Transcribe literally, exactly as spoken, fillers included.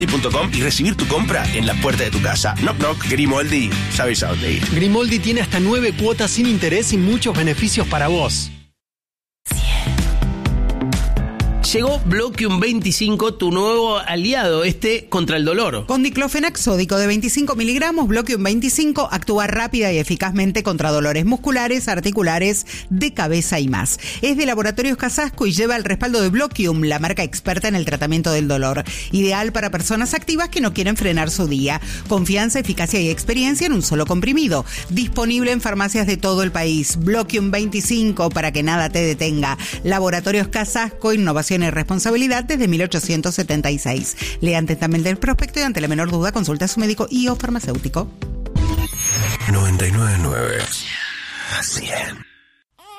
punto com y recibir tu compra en la puerta de tu casa. Knock knock, Grimoldi, sabes a dónde ir. Grimoldi tiene hasta nueve cuotas sin interés y muchos beneficios para vos. Llegó Bloquium veinticinco, tu nuevo aliado, este contra el dolor. Con diclofenac sódico de veinticinco miligramos, Bloquium veinticinco actúa rápida y eficazmente contra dolores musculares, articulares, de cabeza y más. Es de Laboratorios Casasco y lleva el respaldo de Bloquium, la marca experta en el tratamiento del dolor. Ideal para personas activas que no quieren frenar su día. Confianza, eficacia y experiencia en un solo comprimido. Disponible en farmacias de todo el país. Bloquium veinticinco, para que nada te detenga. Laboratorios Casasco, innovación y responsabilidad desde mil ochocientos setenta y seis. Lea atentamente el prospecto y ante la menor duda consulta a su médico y o farmacéutico. noventa y nueve punto nueve. cien.